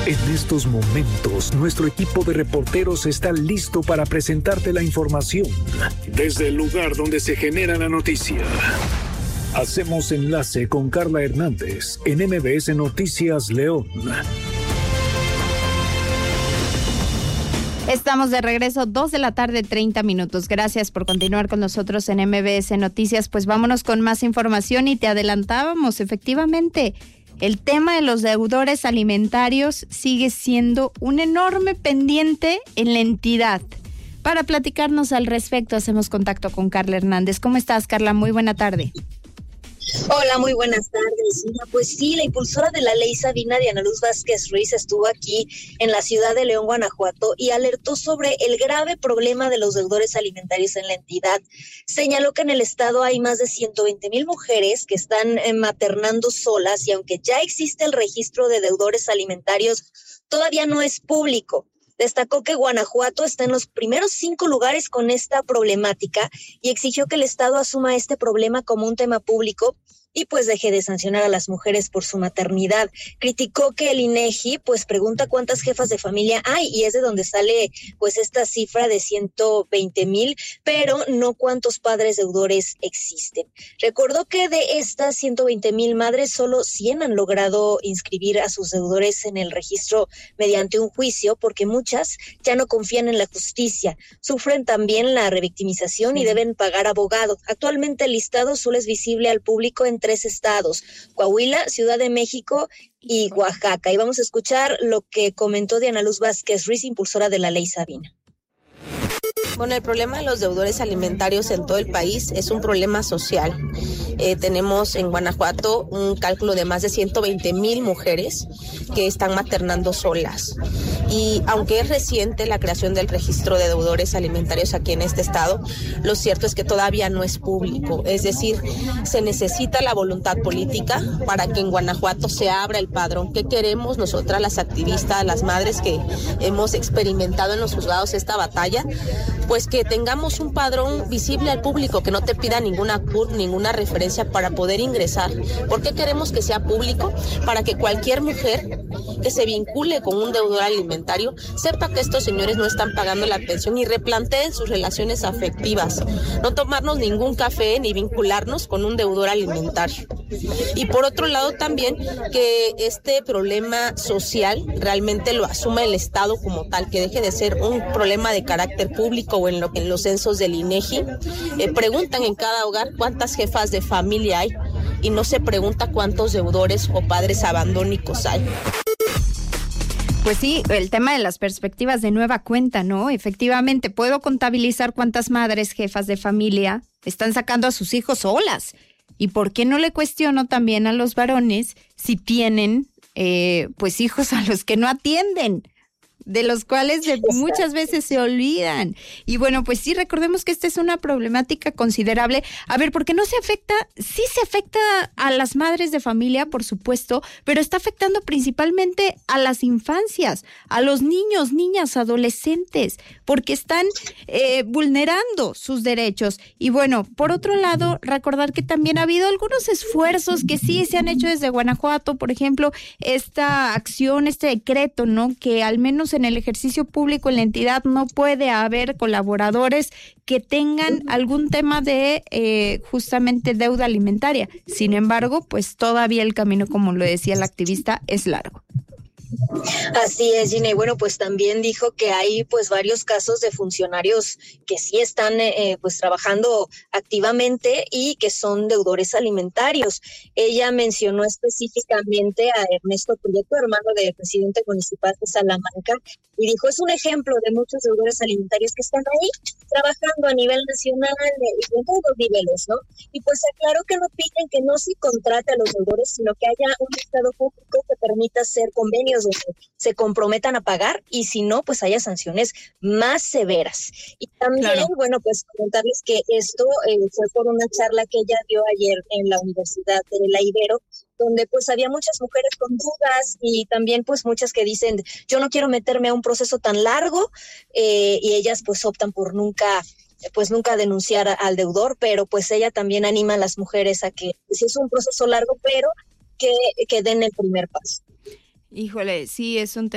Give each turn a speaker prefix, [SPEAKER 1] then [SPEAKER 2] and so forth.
[SPEAKER 1] En estos momentos, nuestro equipo de reporteros está listo para presentarte la información desde el lugar donde se genera la noticia. Hacemos enlace con Carla Hernández en MBS Noticias León.
[SPEAKER 2] Estamos de regreso, 2:30 p.m. Gracias por continuar con nosotros en MBS Noticias. Pues vámonos con más información y te adelantábamos, efectivamente. El tema de los deudores alimentarios sigue siendo un enorme pendiente en la entidad. Para platicarnos al respecto, hacemos contacto con Carla Hernández. ¿Cómo estás, Carla? Muy buena tarde.
[SPEAKER 3] Hola, muy buenas tardes. Pues sí, la impulsora de la ley Sabina, Diana Luz Vázquez Ruiz, estuvo aquí en la ciudad de León, Guanajuato, y alertó sobre el grave problema de los deudores alimentarios en la entidad. Señaló que en el estado hay más de 120,000 mujeres que están maternando solas, y aunque ya existe el registro de deudores alimentarios, todavía no es público. Destacó que Guanajuato está en los primeros 5 lugares con esta problemática y exigió que el Estado asuma este problema como un tema público y pues deje de sancionar a las mujeres por su maternidad. Criticó que el INEGI pues pregunta cuántas jefas de familia hay y es de donde sale pues esta cifra de 120,000, pero no cuántos padres deudores existen. Recordó que de estas 120,000 madres, solo 100 han logrado inscribir a sus deudores en el registro mediante un juicio, porque muchas ya no confían en la justicia, sufren también la revictimización y deben pagar abogado. Actualmente el listado solo es visible al público en 3 estados, Coahuila, Ciudad de México y Oaxaca. Y vamos a escuchar lo que comentó Diana Luz Vázquez Ruiz, impulsora de la ley Sabina.
[SPEAKER 4] Bueno, el problema de los deudores alimentarios en todo el país es un problema social. Tenemos en Guanajuato un cálculo de más de 120,000 mujeres que están maternando solas. Y aunque es reciente la creación del registro de deudores alimentarios aquí en este estado, lo cierto es que todavía no es público. Es decir, se necesita la voluntad política para que en Guanajuato se abra el padrón. ¿Qué queremos nosotras, las activistas, las madres que hemos experimentado en los juzgados esta batalla? Pues que tengamos un padrón visible al público, que no te pida ninguna CURP, ninguna referencia para poder ingresar. ¿Por qué queremos que sea público? Para que cualquier mujer que se vincule con un deudor alimentario sepa que estos señores no están pagando la pensión y replanteen sus relaciones afectivas. No tomarnos ningún café ni vincularnos con un deudor alimentario. Y por otro lado también que este problema social realmente lo asuma el Estado como tal, que deje de ser un problema de carácter público o en los censos del INEGI. Preguntan en cada hogar cuántas jefas de familia hay y no se pregunta cuántos deudores o padres abandónicos hay.
[SPEAKER 2] Pues sí, el tema de las perspectivas de nueva cuenta, ¿no? Efectivamente, puedo contabilizar cuántas madres, jefas de familia, están sacando a sus hijos solas. ¿Y por qué no le cuestiono también a los varones si tienen, pues, hijos a los que no atienden? De los cuales muchas veces se olvidan. Y bueno, pues sí, recordemos que esta es una problemática considerable. A ver, ¿por qué no se afecta? Sí se afecta a las madres de familia, por supuesto, pero está afectando principalmente a las infancias, a los niños, niñas, adolescentes, porque están vulnerando sus derechos. Y bueno, por otro lado, recordar que también ha habido algunos esfuerzos que sí se han hecho desde Guanajuato, por ejemplo, esta acción, este decreto, ¿no? Que al menos en el ejercicio público en la entidad no puede haber colaboradores que tengan algún tema de justamente deuda alimentaria. Sin embargo, pues todavía el camino, como lo decía la activista, es largo.
[SPEAKER 3] Así es, Gina. Y bueno, pues también dijo que hay pues varios casos de funcionarios que sí están pues trabajando activamente y que son deudores alimentarios. Ella mencionó específicamente a Ernesto Prieto, hermano del presidente municipal de Salamanca, y dijo, es un ejemplo de muchos deudores alimentarios que están ahí trabajando a nivel nacional y en todos los niveles, ¿no? Y pues aclaró que no piden que no se contrate a los deudores, sino que haya un estado público que permita hacer convenios donde se comprometan a pagar, y si no, pues haya sanciones más severas. Y también, bueno, pues comentarles que esto fue por una charla que ella dio ayer en la Universidad de la Ibero, donde pues había muchas mujeres con dudas y también pues muchas que dicen, yo no quiero meterme a un proceso tan largo, y ellas pues optan por nunca denunciar al deudor, pero pues ella también anima a las mujeres a que si es un proceso largo, pero que den el primer paso.
[SPEAKER 2] Híjole, sí, es un tema